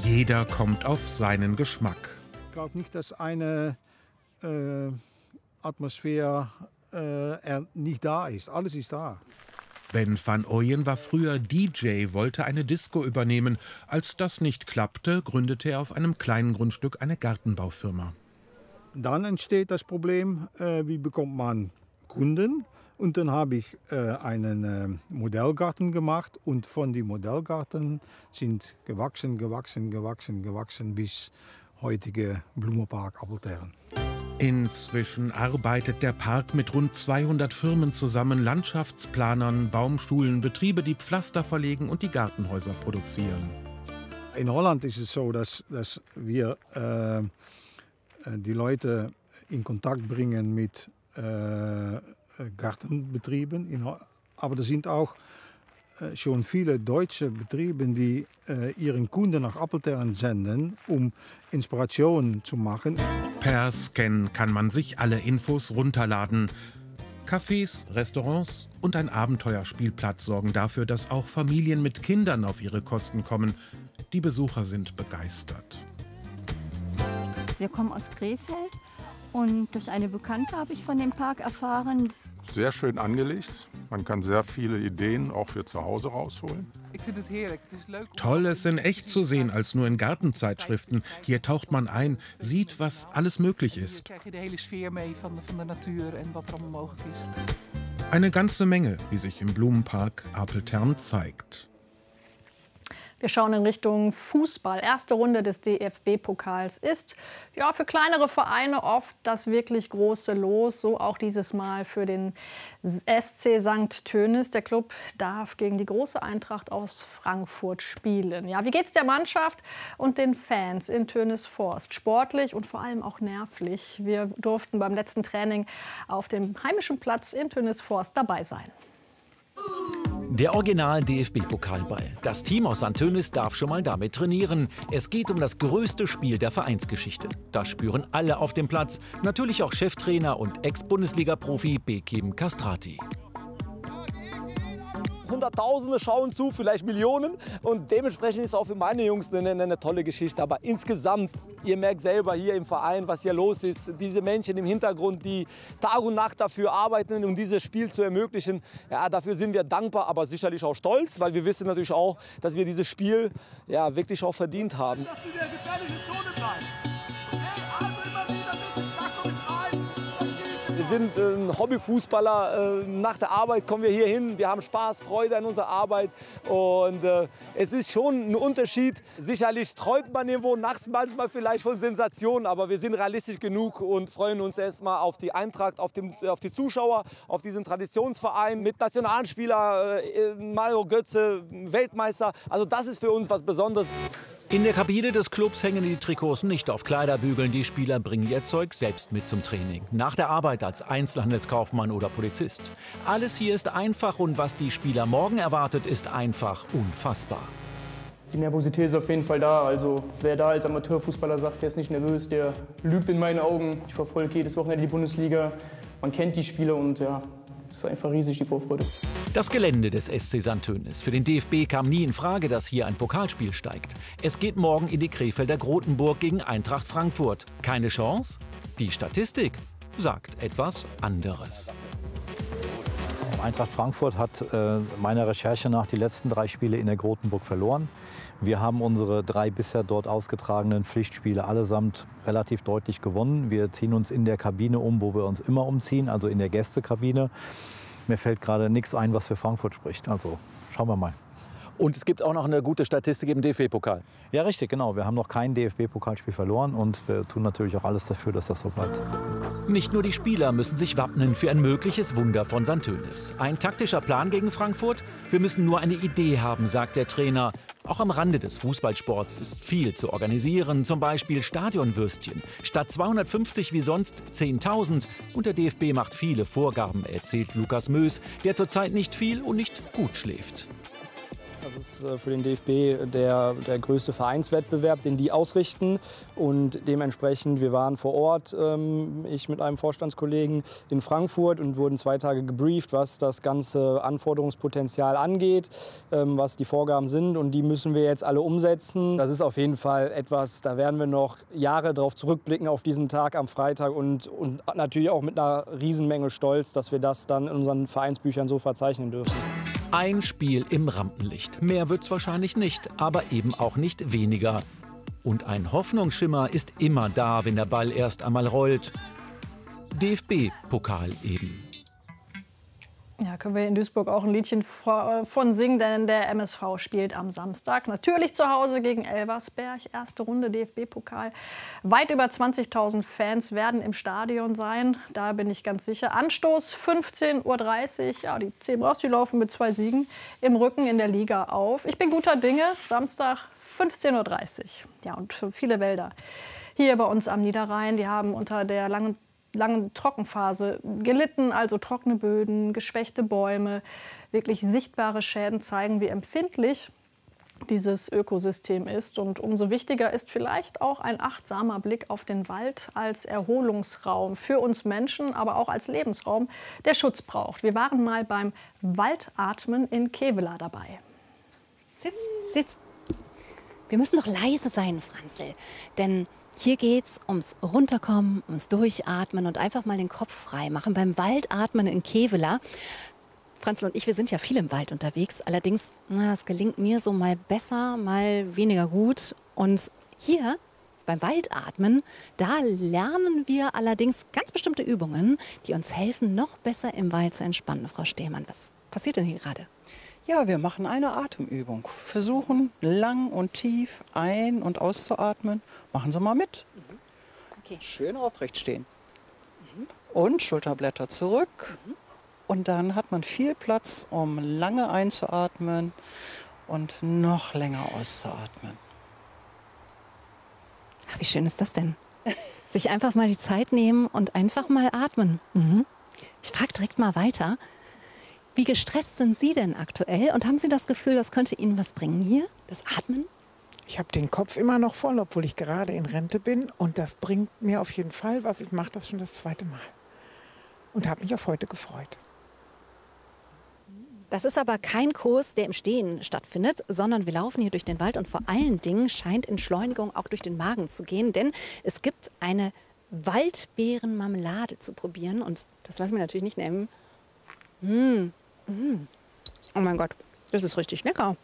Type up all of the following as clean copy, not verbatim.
Jeder kommt auf seinen Geschmack. Ich glaube nicht, dass eine Atmosphäre nicht da ist. Alles ist da. Ben van Ooyen war früher DJ, wollte eine Disco übernehmen. Als das nicht klappte, gründete er auf einem kleinen Grundstück eine Gartenbaufirma. Dann entsteht das Problem, wie bekommt man Kunden? Und dann habe ich einen Modellgarten gemacht und von den Modellgarten sind gewachsen bis heutige Blumenpark Appeltern. Inzwischen arbeitet der Park mit rund 200 Firmen zusammen, Landschaftsplanern, Baumschulen, Betriebe, die Pflaster verlegen und die Gartenhäuser produzieren. In Holland ist es so, dass wir die Leute in Kontakt bringen mit Gartenbetrieben. Aber da sind auch schon viele deutsche Betriebe, die ihren Kunden nach Appeltern senden, um Inspiration zu machen. Per Scan kann man sich alle Infos runterladen. Cafés, Restaurants und ein Abenteuerspielplatz sorgen dafür, dass auch Familien mit Kindern auf ihre Kosten kommen. Die Besucher sind begeistert. Wir kommen aus Krefeld und durch eine Bekannte habe ich von dem Park erfahren. Sehr schön angelegt. Man kann sehr viele Ideen auch für zu Hause rausholen. Ich finde es herrlich. Het is leuk. Toll, es in echt zu sehen, als nur in Gartenzeitschriften. Hier taucht man ein, sieht, was alles möglich Hier ist. krijg je de hele sfeer mee van de natuur en wat er allemaal mogelijk is. Eine ganze Menge, wie sich im Blumenpark Appeltern zeigt. Wir schauen in Richtung Fußball. Erste Runde des DFB-Pokals ist ja für kleinere Vereine oft das wirklich große Los. So auch dieses Mal für den SC St. Tönnis. Der Club darf gegen die große Eintracht aus Frankfurt spielen. Ja, wie geht's der Mannschaft und den Fans in Tönnis-Forst? Sportlich und vor allem auch nervlich. Wir durften beim letzten Training auf dem heimischen Platz in Tönnis-Forst dabei sein. Der Original-DFB-Pokalball. Das Team aus St. Tönnis darf schon mal damit trainieren. Es geht um das größte Spiel der Vereinsgeschichte. Das spüren alle auf dem Platz. Natürlich auch Cheftrainer und Ex-Bundesliga-Profi Bekim Castrati. Hunderttausende schauen zu, vielleicht Millionen. Und dementsprechend ist auch für meine Jungs eine tolle Geschichte. Aber insgesamt, ihr merkt selber hier im Verein, was hier los ist. Diese Menschen im Hintergrund, die Tag und Nacht dafür arbeiten, um dieses Spiel zu ermöglichen. Ja, dafür sind wir dankbar, aber sicherlich auch stolz, weil wir wissen natürlich auch, dass wir dieses Spiel ja, wirklich auch verdient haben. Dass du in der gefährlichen Zone bleibst. Wir sind Hobbyfußballer. Nach der Arbeit kommen wir hier hin. Wir haben Spaß, Freude an unserer Arbeit. Und es ist schon ein Unterschied. Sicherlich träumt man irgendwo nachts manchmal vielleicht von Sensationen. Aber wir sind realistisch genug und freuen uns erstmal auf die Eintracht, auf die Zuschauer, auf diesen Traditionsverein mit Nationalspieler, Mario Götze, Weltmeister. Also das ist für uns was Besonderes. In der Kabine des Clubs hängen die Trikots nicht auf Kleiderbügeln. Die Spieler bringen ihr Zeug selbst mit zum Training. Nach der Arbeit als Einzelhandelskaufmann oder Polizist. Alles hier ist einfach und was die Spieler morgen erwartet, ist einfach unfassbar. Die Nervosität ist auf jeden Fall da. Also wer da als Amateurfußballer sagt, der ist nicht nervös, der lügt in meinen Augen. Ich verfolge jedes Wochenende die Bundesliga. Man kennt die Spiele und ja, es ist einfach riesig, die Vorfreude. Das Gelände des SC St. Tönnis. Für den DFB kam nie in Frage, dass hier ein Pokalspiel steigt. Es geht morgen in die Krefelder Grotenburg gegen Eintracht Frankfurt. Keine Chance? Die Statistik sagt etwas anderes. Eintracht Frankfurt hat meiner Recherche nach die letzten 3 Spiele in der Grotenburg verloren. Wir haben unsere 3 bisher dort ausgetragenen Pflichtspiele allesamt relativ deutlich gewonnen. Wir ziehen uns in der Kabine um, wo wir uns immer umziehen, also in der Gästekabine. Mir fällt gerade nichts ein, was für Frankfurt spricht. Also schauen wir mal. Und es gibt auch noch eine gute Statistik im DFB-Pokal. Ja, richtig, genau. Wir haben noch kein DFB-Pokalspiel verloren und wir tun natürlich auch alles dafür, dass das so bleibt. Nicht nur die Spieler müssen sich wappnen für ein mögliches Wunder von St. Tönnis. Ein taktischer Plan gegen Frankfurt? Wir müssen nur eine Idee haben, sagt der Trainer. Auch am Rande des Fußballsports ist viel zu organisieren, zum Beispiel Stadionwürstchen. Statt 250 wie sonst 10.000. Und der DFB macht viele Vorgaben, erzählt Lukas Mös, der zurzeit nicht viel und nicht gut schläft. Das ist für den DFB der größte Vereinswettbewerb, den die ausrichten. Und dementsprechend, wir waren vor Ort, ich mit einem Vorstandskollegen in Frankfurt und wurden 2 Tage gebrieft, was das ganze Anforderungspotenzial angeht, was die Vorgaben sind. Und die müssen wir jetzt alle umsetzen. Das ist auf jeden Fall etwas, da werden wir noch Jahre darauf zurückblicken, auf diesen Tag am Freitag. Und natürlich auch mit einer Riesenmenge Stolz, dass wir das dann in unseren Vereinsbüchern so verzeichnen dürfen. Ein Spiel im Rampenlicht. Mehr wird's wahrscheinlich nicht, aber eben auch nicht weniger. Und ein Hoffnungsschimmer ist immer da, wenn der Ball erst einmal rollt. DFB-Pokal eben. Ja, können wir in Duisburg auch ein Liedchen von singen, denn der MSV spielt am Samstag natürlich zu Hause gegen Elversberg. Erste Runde DFB-Pokal. Weit über 20.000 Fans werden im Stadion sein, da bin ich ganz sicher. Anstoß 15:30 Uhr. Ja, die Zebras, die laufen mit 2 Siegen im Rücken in der Liga auf. Ich bin guter Dinge. Samstag 15:30 Uhr. Ja, und für viele Wälder hier bei uns am Niederrhein, die haben unter der langen Trockenphase gelitten, also trockene Böden, geschwächte Bäume, wirklich sichtbare Schäden zeigen, wie empfindlich dieses Ökosystem ist. Und umso wichtiger ist vielleicht auch ein achtsamer Blick auf den Wald als Erholungsraum für uns Menschen, aber auch als Lebensraum, der Schutz braucht. Wir waren mal beim Waldatmen in Kevela dabei. Sitz. Wir müssen doch leise sein, Franzl, denn hier geht's ums Runterkommen, ums Durchatmen und einfach mal den Kopf frei machen. Beim Waldatmen in Kevela. Franzl und ich, wir sind ja viel im Wald unterwegs. Allerdings, es gelingt mir so mal besser, mal weniger gut. Und hier beim Waldatmen, da lernen wir allerdings ganz bestimmte Übungen, die uns helfen, noch besser im Wald zu entspannen. Frau Stehlmann, was passiert denn hier gerade? Ja, wir machen eine Atemübung. Versuchen lang und tief ein- und auszuatmen. Machen Sie mal mit. Okay. Schön aufrecht stehen. Und Schulterblätter zurück. Und dann hat man viel Platz, um lange einzuatmen und noch länger auszuatmen. Ach, wie schön ist das denn? Sich einfach mal die Zeit nehmen und einfach mal atmen. Ich frage direkt mal weiter. Wie gestresst sind Sie denn aktuell und haben Sie das Gefühl, das könnte Ihnen was bringen hier, das Atmen? Ich habe den Kopf immer noch voll, obwohl ich gerade in Rente bin. Und das bringt mir auf jeden Fall was. Ich mache das schon das 2. Mal. Und habe mich auf heute gefreut. Das ist aber kein Kurs, der im Stehen stattfindet, sondern wir laufen hier durch den Wald. Und vor allen Dingen scheint Entschleunigung auch durch den Magen zu gehen. Denn es gibt eine Waldbeerenmarmelade zu probieren. Und das lassen wir natürlich nicht nehmen. Oh mein Gott, das ist richtig lecker.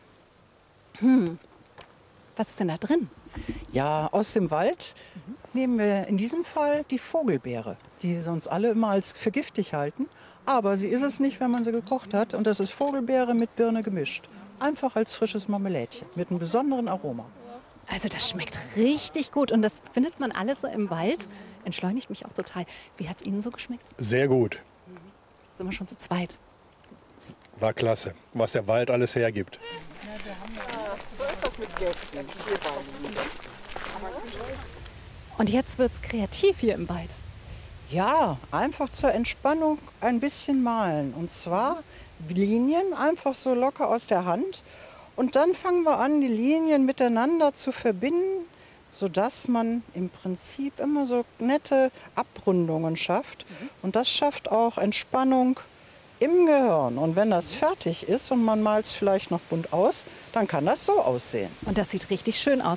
Was ist denn da drin? Ja, aus dem Wald nehmen wir in diesem Fall die Vogelbeere, die sie uns alle immer als für giftig halten. Aber sie ist es nicht, wenn man sie gekocht hat. Und das ist Vogelbeere mit Birne gemischt. Einfach als frisches Marmelädchen mit einem besonderen Aroma. Also das schmeckt richtig gut und das findet man alles so im Wald. Entschleunigt mich auch total. Wie hat es Ihnen so geschmeckt? Sehr gut. Sind wir schon zu zweit? War klasse, was der Wald alles hergibt. So ist das mit Gästen. Und jetzt wird es kreativ hier im Wald. Ja, einfach zur Entspannung ein bisschen malen. Und zwar Linien einfach so locker aus der Hand. Und dann fangen wir an, die Linien miteinander zu verbinden, sodass man im Prinzip immer so nette Abrundungen schafft. Und das schafft auch Entspannung im Gehirn. Und wenn das fertig ist und man malt es vielleicht noch bunt aus, dann kann das so aussehen. Und das sieht richtig schön aus.